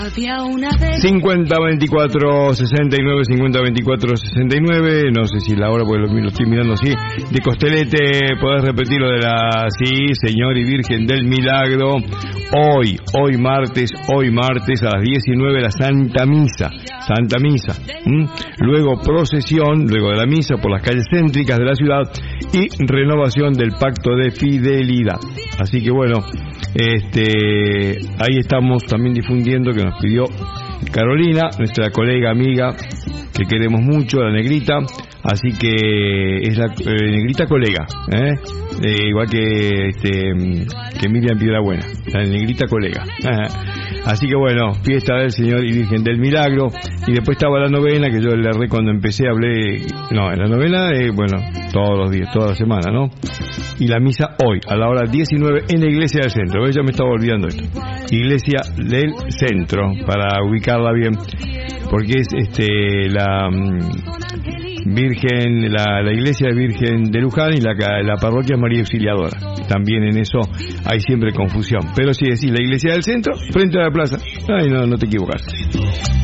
5024 69 5024 69. No sé si la hora, porque lo estoy mirando así. De Costelete, podés repetir lo de la... Sí, Señor y Virgen del Milagro. Hoy martes a las 19 la Santa Misa. Luego procesión, luego de la misa por las calles céntricas de la ciudad y renovación del pacto de fidelidad. Así que bueno, ahí estamos también difundiendo, que nos pidió Carolina, nuestra colega, amiga, que queremos mucho, la Negrita. Así que es la Negrita colega, igual que Miriam Piedrabuena, la Negrita colega. Así que bueno, fiesta del Señor y Virgen del Milagro. Y después estaba la novena, que yo le erré cuando empecé, hablé... No, en la novena, todos los días, toda la semana, ¿no? Y la misa hoy, a la hora 19, en la Iglesia del Centro. Ya me estaba olvidando esto. Iglesia del Centro, para ubicarla bien, porque es la Virgen, la Iglesia de Virgen de Luján, y la parroquia María Auxiliadora. También en eso hay siempre confusión. Pero si decís la Iglesia del Centro, frente a la plaza, ay, no te equivocas.